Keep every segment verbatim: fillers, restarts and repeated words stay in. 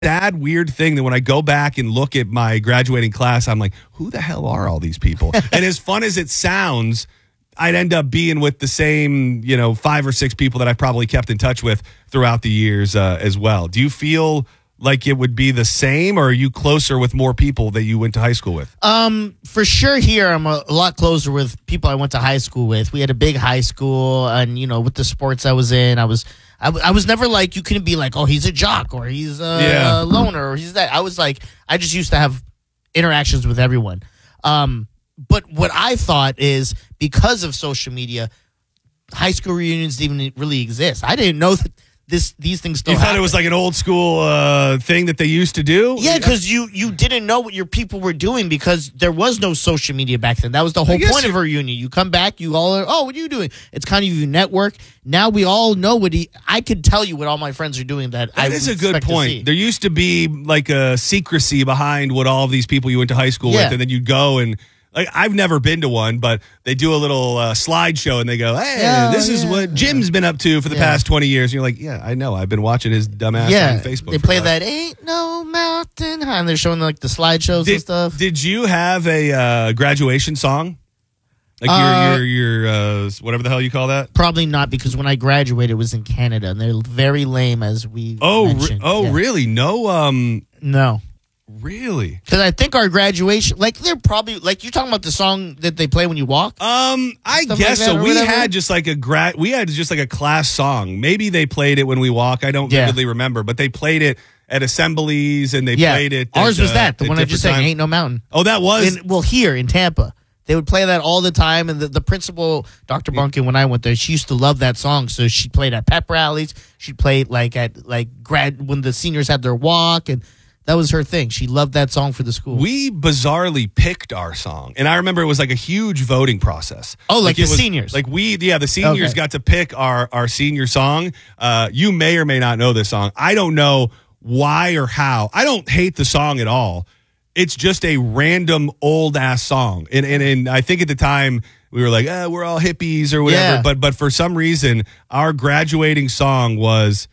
sad, weird thing that when I go back and look at my graduating class, I'm like, who the hell are all these people? And as fun as it sounds, I'd end up being with the same, you know, five or six people that I've probably kept in touch with throughout the years uh, as well. Do you feel like it would be the same, or are you closer with more people that you went to high school with? Um, for sure here, I'm a, a lot closer with people I went to high school with. We had a big high school, and, you know, with the sports I was in, I was I, w- I was never like, you couldn't be like, oh, he's a jock, or he's a Yeah. loner, or he's that. I was like, I just used to have interactions with everyone. Um, but what I thought is, because of social media, high school reunions didn't even really exist. I didn't know that This, these things still You thought happen. it was like an old school uh, thing that they used to do? Yeah, because you, you didn't know what your people were doing because there was no social media back then. That was the whole point of a reunion. You come back, you all are, oh, what are you doing? It's kind of you network. Now we all know what he, I could tell you what all my friends are doing that, That I is would a good expect to see. point. There used to be like a secrecy behind what all of these people you went to high school Yeah. with, and then you'd go and, like, I've never been to one, but they do a little uh, slideshow and they go, hey, Oh, this is yeah. what Jim's been up to for the Yeah. past twenty years. And you're like, yeah, I know. I've been watching his dumbass Yeah, on Facebook. they for play the- that Ain't No Mountain High, and they're showing like the slideshows Did, and stuff. did you have a uh, graduation song? Like Uh, your, your, your uh, whatever the hell you call that? Probably not, because when I graduated, it was in Canada, and they're very lame, as we Oh, re- mentioned. oh, Yeah. really? No, um, No. really? Because I think our graduation, like they're probably, like you're talking about the song that they play when you walk? Um, I Stuff guess like that so. or We whatever? had just like a grad. We had just like a class song. Maybe they played it when we walk. I don't Yeah. vividly remember, but they played it at assemblies and they Yeah. played it. Ours at, was uh, that, the at one I just different said, time- Ain't No Mountain. Oh, that was. In, well, here in Tampa. They would play that all the time, and the, the principal, Doctor Bunkin, when I went there, she used to love that song. So she played at pep rallies. She'd play it like at like grad when the seniors had their walk, and that was her thing. She loved that song for the school. we bizarrely picked our song, and I remember it was like a huge voting process. Oh, like it the was- seniors. Like we, yeah, the seniors Okay. got to pick our our senior song. Uh, you may or may not know this song. I don't know why or how. I don't hate the song at all. It's just a random old ass song, and and and I think at the time we were like, eh, we're all hippies or whatever. Yeah. But but for some reason, our graduating song was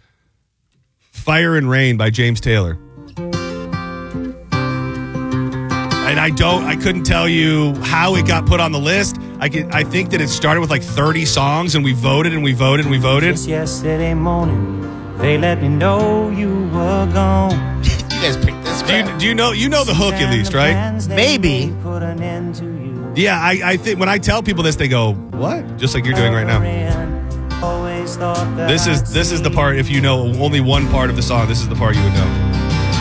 "Fire and Rain" by James Taylor. And I don't, I couldn't tell you how it got put on the list. I can, I think that it started with like thirty songs, and we voted and we voted and we voted. Just yesterday morning, they let me know you were gone. You guys picked this Do crap. you, do you know, you know the hook at least, right? Maybe. Put an end to you. Yeah, I, I think when I tell people this, they go, "What?" Just like you're doing right now. Always thought that This is I'd this is the see part. If you know only one part of the song, this is the part you would know.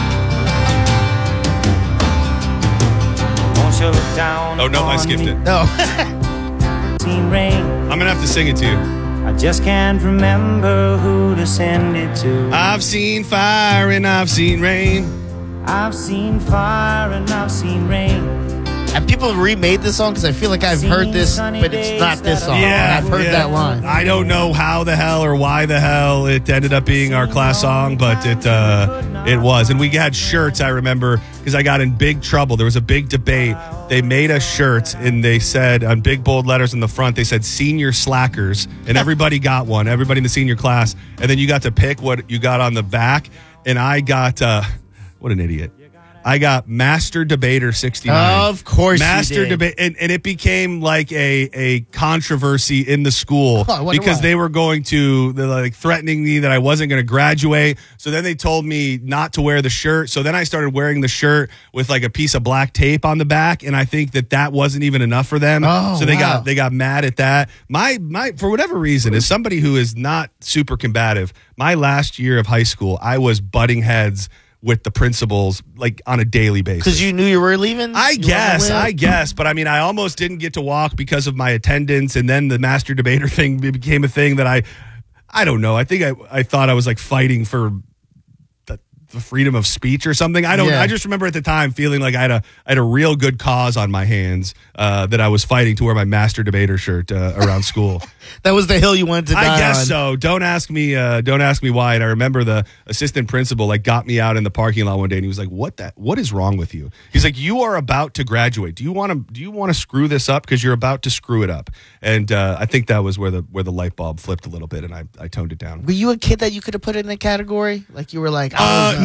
Won't you look down Oh no, I upon skipped me? it. No. Seen rain. I'm gonna have to sing it to you. I just can't remember who to send it to. I've seen fire and I've seen rain. I've seen fire and I've seen rain. Have people remade this song? Because I feel like I've heard this, but it's not this song. Yeah, And I've heard yeah. that line. I don't know how the hell or why the hell it ended up being our class song, but it uh, it was. And we had shirts, I remember, because I got in big trouble. There was a big debate. They made us shirts, and they said, on big bold letters in the front, they said senior slackers, and everybody got one, everybody in the senior class. And then you got to pick what you got on the back, and I got, uh, what an idiot. I got Master Debater sixty-nine. Of course you Master did. Debate. And, and it became like a, a controversy in the school Oh, I wonder because why. they were going to, they're like threatening me that I wasn't going to graduate. So then they told me not to wear the shirt. So then I started wearing the shirt with like a piece of black tape on the back. And I think that that wasn't even enough for them. Oh, so they wow. got, they got mad at that. My, my, for whatever reason, as somebody who is not super combative, my last year of high school, I was butting heads with the principals like on a daily basis. Because you knew you were leaving? I You guess, wanna I win? guess, but I mean, I almost didn't get to walk because of my attendance, and then the Master Debater thing became a thing that I, I don't know. I think I, I thought I was like fighting for the, the freedom of speech or something. I don't. Yeah. I just remember at the time feeling like I had a, I had a real good cause on my hands uh, that I was fighting to wear my Master Debater shirt uh, around school. That was the hill you wanted to die I guess on. so. Don't ask me. Uh, don't ask me why. And I remember the assistant principal like got me out in the parking lot one day, and he was like, "What that? What is wrong with you?" He's like, "You are about to graduate. Do you want to? Do you want to screw this up? Because you're about to screw it up." And uh, I think that was where the where the light bulb flipped a little bit, and I, I toned it down. Were you a kid that you could have put in a category? Like you were like, I Uh, was,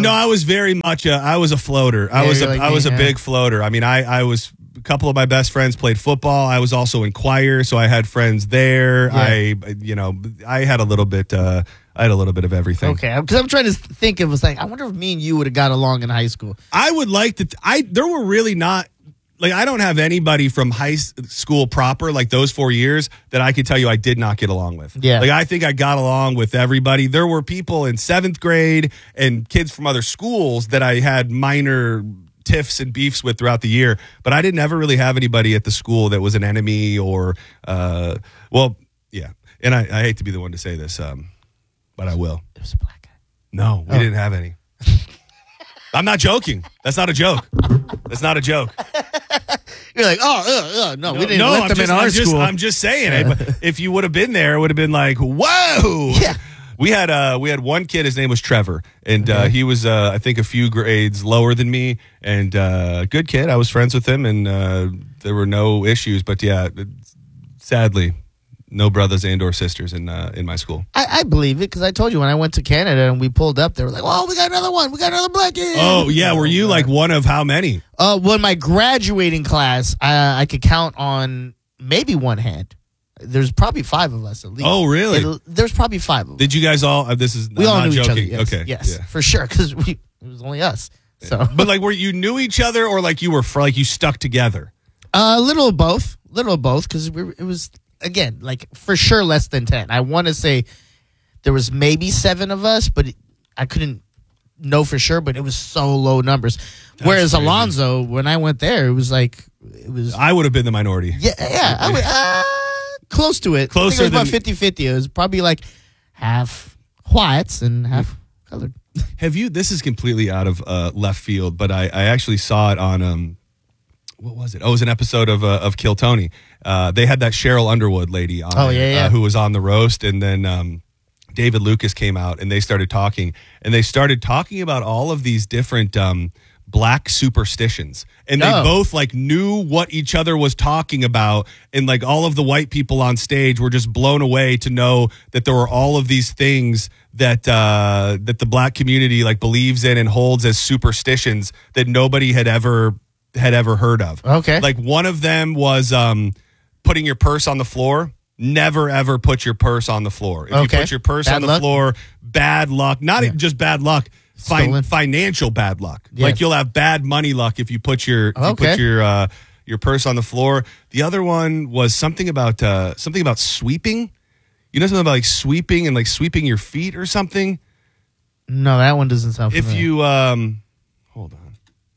was, no, I was very much. A, I was a floater. I Yeah, was. A, you're like I me, was a yeah. big floater. I mean, I. I was. A couple of my best friends played football. I was also in choir, so I had friends there. Yeah. I, you know, I had a little bit. Uh, I had a little bit of everything. Okay, because I'm trying to think of a thing. I wonder if me and you would have got along in high school. I would like to. I there were really not. Like, I don't have anybody from high s- school proper, like those four years, that I could tell you I did not get along with. Yeah. Like, I think I got along with everybody. There were people in seventh grade and kids from other schools that I had minor tiffs and beefs with throughout the year, but I didn't ever really have anybody at the school that was an enemy or, uh, well, yeah. And I, I hate to be the one to say this, um, but I will. It was a black guy. No, we Oh. didn't have any. I'm not joking. That's not a joke. That's not a joke. You're like, oh, uh, uh, no, we didn't no, let I'm them just, in our I'm just, school. I'm just saying. If, if you would have been there, it would have been like, whoa. Yeah. We had uh, we had one kid. His name was Trevor, and uh, he was uh, I think a few grades lower than me, and uh, good kid. I was friends with him, and uh, there were no issues. But yeah, sadly, no brothers and or sisters in uh, in my school. I, I believe it because I told you when I went to Canada and we pulled up, they were like, "Oh, we got another one. We got another black kid." Oh yeah, were you like one of how many? Uh, well, in my graduating class, I, I could count on maybe one hand. There's probably five of us at least. Oh, really? It'll- there's probably five of us. Did you guys all? Uh, this is We I'm all not knew joking. each other. Yes, Okay, yes, yeah. for sure. Because we it was only us. So But like, were you knew each other, or like you were fr- like you stuck together? a little of both, little of both, because we were- it was again like for sure less than ten. I want to say there was maybe seven of us, but it, I couldn't know for sure. But it was so low numbers. Whereas crazy. Alonzo, when I went there, it was like it was I would have been the minority. yeah, yeah, I would, uh, close to it. Closer I think it was about than- fifty-fifty. It was probably like half whites and half colored. Have you? This is completely out of uh, left field, but I, I actually saw it on um, what was it? Oh, it was an episode of uh, of Kill Tony. Uh, they had that Cheryl Underwood lady on, Oh, there, yeah, yeah. Uh, who was on the roast, and then um, David Lucas came out, and they started talking, and they started talking about all of these different um, black superstitions, and they Oh. both like knew what each other was talking about, and like all of the white people on stage were just blown away to know that there were all of these things that uh, that the black community like believes in and holds as superstitions that nobody had ever had ever heard of. Okay. Like one of them was um, putting your purse on the floor. Never ever put your purse on the floor. If Okay. you put your purse Bad on the luck? floor, bad luck. Not Yeah. just bad luck. Fin- Stolen. financial bad luck. Yeah. Like you'll have bad money luck if you put your if you Okay. put your uh, your purse on the floor. The other one was something about uh, something about sweeping. You know something about like sweeping and like sweeping your feet or something. No, that one doesn't sound If familiar. you um, hold on.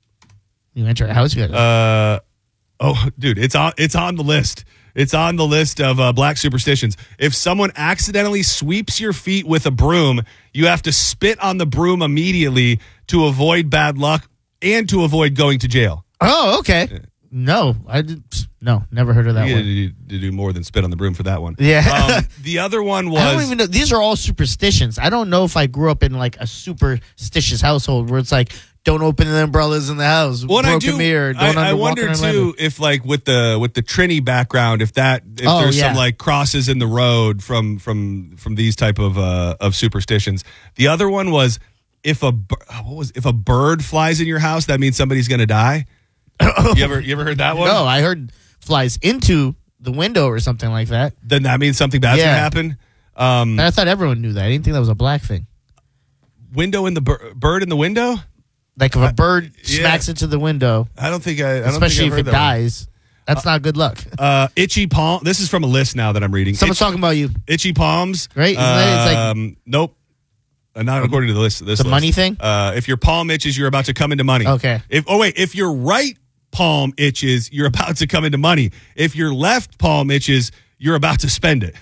you enter a house, you got Uh, oh, dude, it's on it's on the list. It's on the list of uh, black superstitions. If someone accidentally sweeps your feet with a broom, you have to spit on the broom immediately to avoid bad luck and to avoid going to jail. Oh, okay. No, I did. No, never heard of that You one. had to do more than spit on the broom for that one. Yeah. Um, the other one was. I don't even know. These are all superstitions. I don't know if I grew up in like a superstitious household where it's like, don't open the umbrellas in the house. What broken I do, mirror. Don't I, under, I walk wonder on a too ladder. if like with the with the Trini background, if that if Oh, there's yeah. some like crosses in the road from from from these type of uh, of superstitions. The other one was if a bir- what was if a bird flies in your house, that means somebody's gonna die. you ever you ever heard that one? No, I heard flies into the window or something like that. Then that means something bad's Yeah. gonna happen. Um, And I thought everyone knew that. I didn't think that was a black thing. window in the bir- bird in the window. Like if a bird yeah. smacks into the window, I don't think I. I don't especially think I've if heard it that one. dies, that's not good luck. Uh, itchy palm. This is from a list now that I'm reading. Someone's Itch- talking about you. itchy palms. Right? Isn't that- it's like- um, nope. Uh, not according to the list. This The list. money thing? Uh, if your palm itches, you're about to come into money. Okay. If oh wait, if your right palm itches, you're about to come into money. If your left palm itches, you're about to spend it.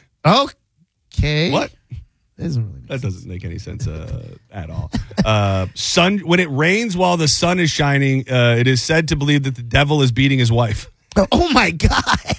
Okay. What? That doesn't really make That doesn't make any sense uh, at all. Uh, sun. When it rains while the sun is shining, uh, it is said to believe that the devil is beating his wife. Oh my God.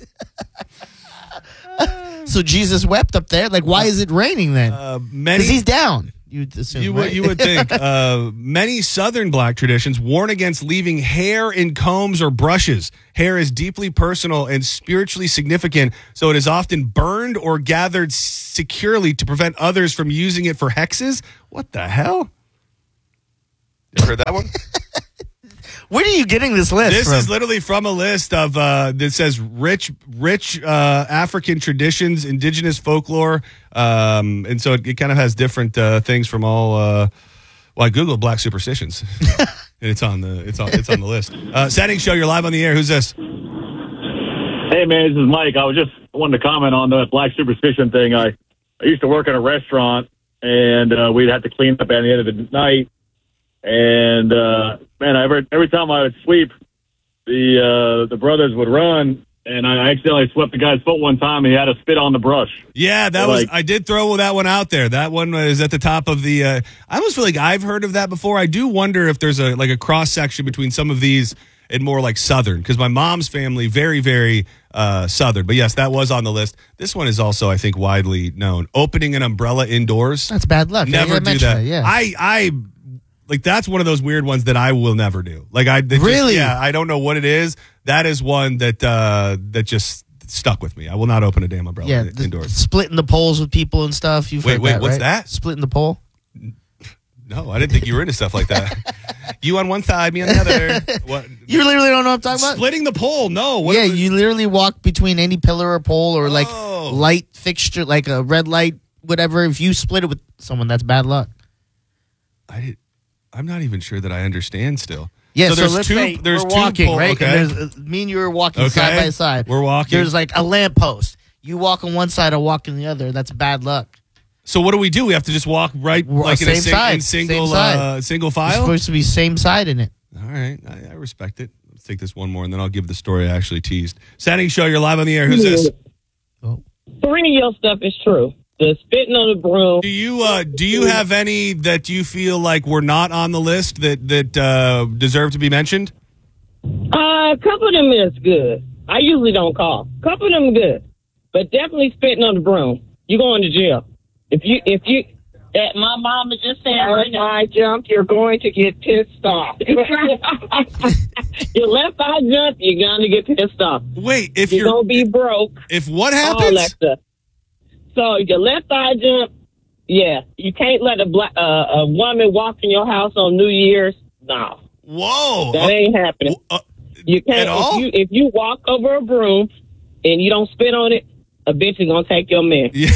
So Jesus wept up there? Like, why is it raining then? Uh, Because many he's down. You'd assume, You would, right? you would think. Uh, many Southern black traditions warn against leaving hair in combs or brushes. Hair is deeply personal and spiritually significant, so it is often burned or gathered securely to prevent others from using it for hexes. What the hell? You heard that one? Where are you getting this list This from? is literally from a list of uh, that says rich, rich uh, African traditions, indigenous folklore, um, and so it, it kind of has different uh, things from all. Uh, well, I googled black superstitions, and it's on the it's on it's on the list. Uh, Setting Show, you're live on the air. Who's this? Hey, man, this is Mike. I was just wanting to comment on the black superstition thing. I, I used to work in a restaurant, and uh, we'd have to clean up at the end of the night. And, uh, man, every, every time I would sweep, the uh, the brothers would run, and I accidentally swept the guy's foot one time, and he had to spit on the brush. Yeah, that So, was. like- I did throw that one out there. That one was at the top of the. Uh, I almost feel like I've heard of that before. I do wonder if there's a like a cross section between some of these and more like Southern, because my mom's family very very uh, Southern. But yes, that was on the list. This one is also, I think, widely known. Opening an umbrella indoors. That's bad luck. I Never gotta do mention that. it, yeah. I I like that's one of those weird ones that I will never do. Like I that just- Really? yeah. I don't know what it is. That is one that uh, that just stuck with me. I will not open a damn umbrella yeah, in- the- indoors. splitting the poles with people and stuff. You've Wait, heard wait, that, what's right? that? Splitting the pole. No, I didn't think you were into stuff like that. You on one side, me on the other. What? You literally don't know what I'm talking about? Splitting the pole? No. What yeah, are we- you literally walk between any pillar or pole or like Oh. light fixture, like a red light, whatever. If you split it with someone, that's bad luck. I, I'm not even sure that I understand still. Yeah, so, there's let's two. say there's we're two walking, pole- right? Okay. And there's, uh, me and you are walking Okay. side by side. We're walking. There's like a lamppost. You walk on one side, I walk on the other. That's bad luck. So what do we do? We have to just walk right, We're like in a same sing, side, in single, same side. uh, single You're file. supposed to be same side in it. All right, I, I respect it. Let's take this one more, and then I'll give the story I actually teased. Setting Show, you're live on the air. Who's this? Three of your stuff is true. The spitting on the broom. Do you uh, do you have any that you feel like were not on the list that that uh, deserve to be mentioned? Uh, a couple of them is good. I usually don't call. A couple of them good, but definitely spitting on the broom. You going to jail if you if you. That my mom is just saying right now. I jump, you're going to get pissed off. Your left eye jump, you're going to get pissed off. Wait, if You're you're going to be broke. if what All happens? that stuff. So your left eye jump, yeah. You can't let a black uh, a woman walk in your house on New Year's. No, Whoa! that ain't happening. Uh, You can't At all? if you if you walk over a broom and you don't spit on it, a bitch is gonna take your man. yeah.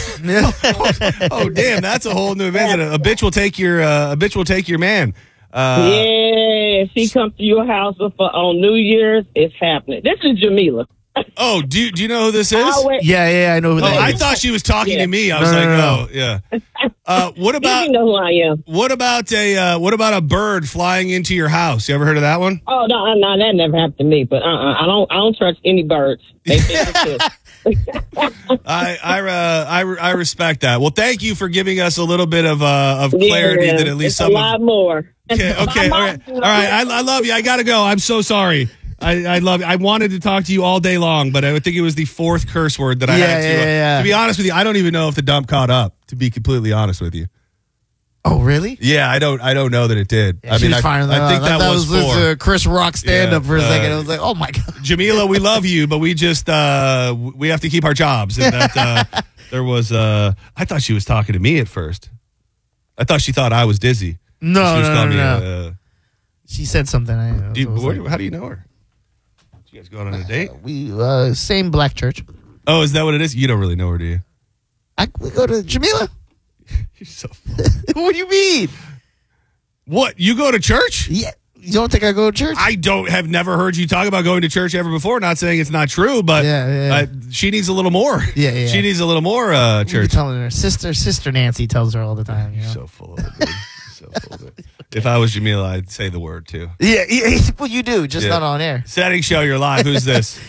Oh damn, that's a whole new event. A bitch will take your uh, a bitch will take your man. Uh, yeah, if she comes to your house before, on New Year's, it's happening. This is Jamila. Oh, do you, do you know who this is? I'll wait- Yeah, yeah, I know who Oh, that I is. thought she was talking Yeah. to me. I was No, like, no, no. oh yeah. Uh, what about you know who I am. what about a uh, what about a bird flying into your house? You ever heard of that one? Oh no, no, that never happened to me. But uh, uh I don't, I don't trust any birds. They think it's this. I I, uh, I I respect that. Well, thank you for giving us a little bit of uh, of clarity Yeah, that at least it's some a of. lot more. Okay, okay, all right, all right. I, I love you. I gotta go. I'm so sorry. I, I love you. I wanted to talk to you all day long, but I would think it was the fourth curse word that I Yeah, had to. yeah, uh, yeah. To be honest with you, I don't even know if the dump caught up. To be completely honest with you, Oh, really? yeah, I don't. I don't know that it did. I she mean, was I, firing I think that, that was, was four. this, uh, Chris Rock stand up Yeah, for a second. uh, I was like, oh my god. Jamila, we love you, but we just uh, we have to keep our jobs. And that uh, there was. Uh, I thought she was talking to me at first. I thought she thought I was dizzy. No, she was no, calling no, me, no. Uh, She said something. I, do you- I was where- like, how do you know her? You guys going on a date? we uh, same black church. Oh, is that what it is? You don't really know her, do you? I, we go to Jamila. You're so. What do you mean? What? You go to church? Yeah, you don't think I go to church? I don't have never heard you talk about going to church ever before. Not saying it's not true, but Yeah, yeah. Uh, she needs a little more. Yeah, yeah. She needs a little more uh, You be church. telling her sister, sister Nancy tells her all the time. You know? So full of it, dude. So full of it. If I was Jamila, I'd say the word too. yeah, yeah, well, you do, just Yeah. not on air. Setting Show, you're live. Who's this?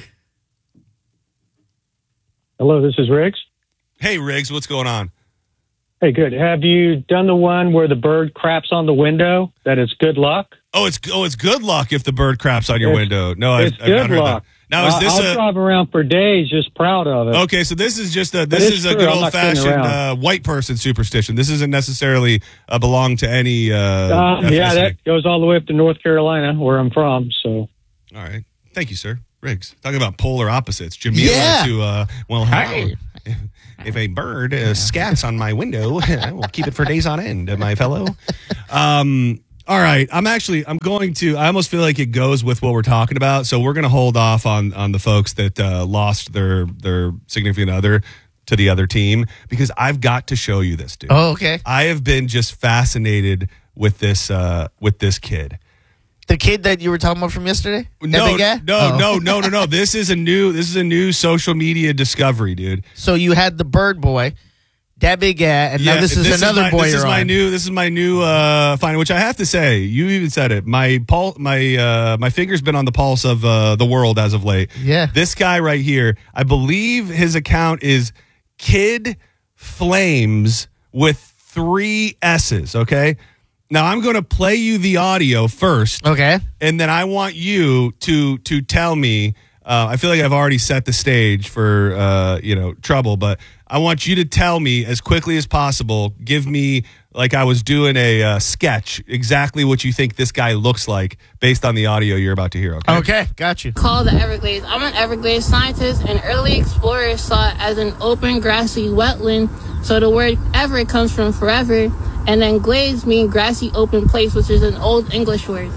Hello, this is Riggs. Hey, Riggs, what's going on? Hey, good. Have you done the one where the bird craps on the window? That it's good luck. Oh, it's oh, it's good luck if the bird craps on your It's- window. No, I've, it's I've not good heard luck. that. Now, is I'll- this I'll a drive around for days just proud of it. okay? So this is just a this it's is a true, good I'm old not kidding fashioned around. uh, white person superstition. This isn't necessarily uh, belong to any. Uh, Uh, yeah, ethnicity. that goes all the way up to North Carolina, where I'm from. So All right. Thank you, sir. Riggs. Talking about polar opposites. Jamila Yeah. to, uh, well, Hey. if, if a bird uh, scats on my window, I will keep it for days on end, my fellow. Um, All right, I'm actually I'm going to. I almost feel like it goes with what we're talking about, so we're going to hold off on on the folks that uh, lost their their significant other to the other team because I've got to show you this, dude. Oh, okay. I have been just fascinated with this uh, with this kid. The kid that you were talking about from yesterday? No, That big guy? no, Oh. no, no, no, no. This is a new this is a new social media discovery, dude. So you had the bird boy, that big guy, and now this is another my, boy This you're is my on. new. This is my new uh, find, which I have to say, you even said it. My pul- my uh, my finger's been on the pulse of uh, the world as of late. Yeah. This guy right here, I believe his account is Kid Flames with three S's. Okay. Now I'm going to play you the audio first. Okay. And then I want you to to tell me. Uh, I feel like I've already set the stage for uh, you know trouble, but I want you to tell me as quickly as possible. Give me like I was doing a uh, sketch exactly what you think this guy looks like based on the audio you're about to hear. Okay. Okay. Got you. Called the Everglades. I'm an Everglades scientist, and early explorers saw it as an open, grassy wetland. So the word ever comes from forever, and then glades mean grassy, open place, which is an old English word.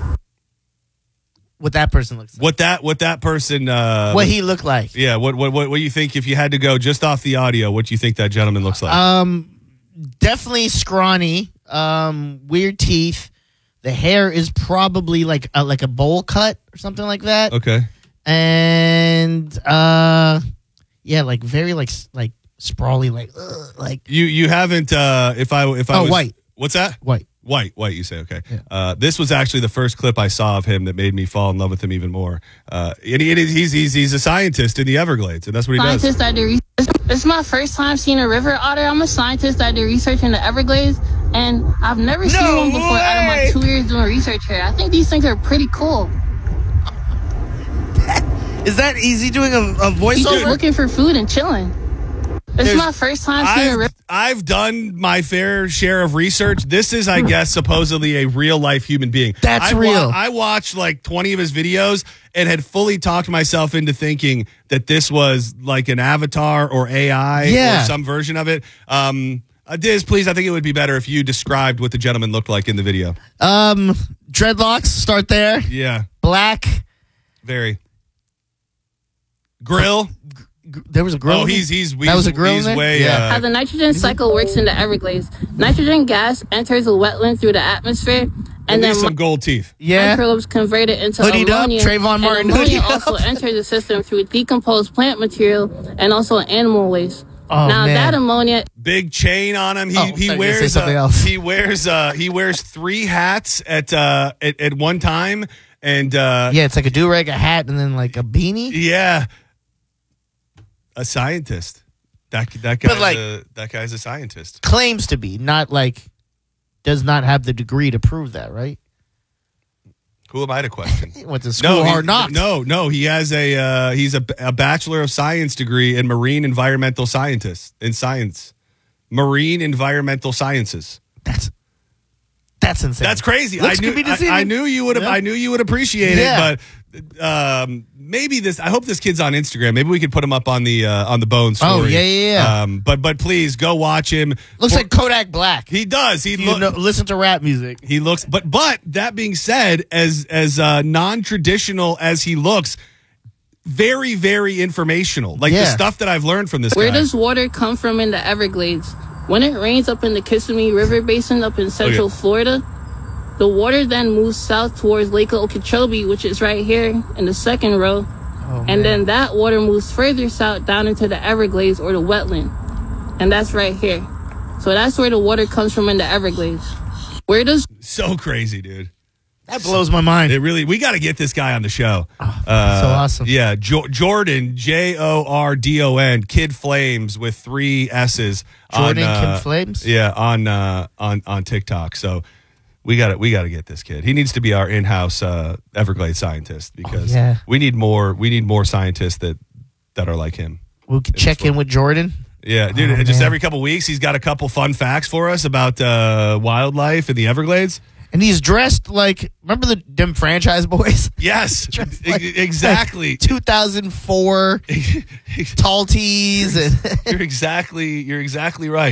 What that person looks like. What that what that person uh, What he looked like. yeah what what what what you think if you had to go just off the audio? What do you think that gentleman looks like? Um, definitely scrawny. Um, weird teeth. The hair is probably like a, like a bowl cut or something like that. okay. And uh, yeah, like very like s- like sprawly, like ugh, like You you haven't uh, if I if I Oh, was, white. What's that? white. White, white, you say, okay. Uh, this was actually the first clip I saw of him that made me fall in love with him even more. Uh, and he, he's, he's, he's a scientist in the Everglades, and that's what he Scientist does. that do research. This is my first time seeing a river otter. I'm a scientist that do research in the Everglades, and I've never seen one before out of my two years doing research here. I think these things are pretty cool. Is that easy doing a, a He's just voiceover? looking for food and chilling. This is There's- my first time seeing a I've, river. I've done my fair share of research. This is, I guess, supposedly a real life human being. That's I wa- real. I watched like twenty of his videos and had fully talked myself into thinking that this was like an avatar or A I Yeah. or some version of it. Um, uh, Diz, please, I think it would be better if you described what the gentleman looked like in the video. Um, dreadlocks. Start there. Yeah, Black. very. Grill. G- There was a grill. Oh, he's he's, he's That was a grill He's in there? way. Yeah. How Uh, the nitrogen cycle works in the Everglades. Nitrogen gas enters a wetland through the atmosphere, at and then least some gold teeth. yeah. microbes convert it into Hoodied up, ammonia. Trayvon Martin and ammonia hoodied also up. enters the system through decomposed plant material and also animal waste. Oh, now man. that ammonia Big chain on him. He Oh, he thought you were gonna say wears something uh, else. he wears uh he wears three hats at uh at, at one time, and uh Yeah, it's like a do rag, a hat, and then like a beanie. yeah, a scientist. That that guy's But, like- a, that guy's a scientist. Claims to be, not like does not have the degree to prove that, right? Who am I to question? He went to school he- hard knocks. no, no. He has a uh, he's a, a bachelor of science degree in marine environmental scientist in science, marine environmental sciences. That's that's insane. That's crazy. Looks I knew could be I, deceiving. I knew you would Yeah. I knew you would appreciate Yeah. it, but um, maybe this. I hope this kid's on Instagram. Maybe we could put him up on the uh, on the Bone story. Oh, yeah, yeah, yeah. Um, but but please go watch him. Looks For- like Kodak Black. he does. He you look. know, listen to rap music. He looks. But but that being said, as as uh, non traditional as he looks, very very informational. Like the Yeah. stuff that I've learned from this Where guy. does water come from in the Everglades? When it rains up in the Kissimmee River Basin up in central Okay. Florida, the water then moves south towards Lake Okeechobee, which is right here in the second row. Oh, and then that water moves further south down into the Everglades or the wetland. And that's right here. So that's where the water comes from in the Everglades. Where does so crazy, dude. That blows my mind. It really. We got to get this guy on the show. Oh, Uh, so awesome. Yeah, jo- Jordan, J O R D O N, Kid Flames with three S's. Jordan on, uh, Kid Flames? Yeah, on uh, on on TikTok. So we got to we got to get this kid. He needs to be our in-house uh, Everglades scientist because Oh, yeah. we need more. We need more scientists that that are like him. We could check in with Jordan. Yeah, dude. Oh, just man. every couple weeks, he's got a couple fun facts for us about uh, wildlife in the Everglades. And he's dressed like, remember the them franchise boys? Yes, Dressed e- like- exactly. like two thousand four tall tees. And You're exactly you're exactly right.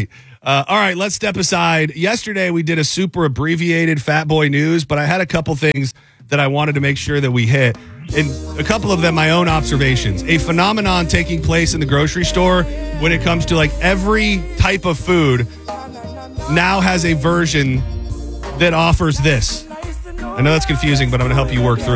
Uh, all right, let's step aside. Yesterday, we did a super abbreviated Fat Boy News, but I had a couple things that I wanted to make sure that we hit. And a couple of them, my own observations. A phenomenon taking place in the grocery store when it comes to like every type of food now has a version that offers this. I know that's confusing, but I'm going to help you work through